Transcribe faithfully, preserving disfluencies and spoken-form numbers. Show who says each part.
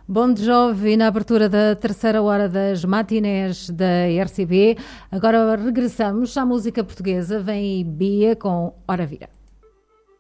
Speaker 1: Bon Jovi na abertura da terceira hora das matinés da R C B. Agora regressamos à música portuguesa. Vem aí Bia com Hora Vira.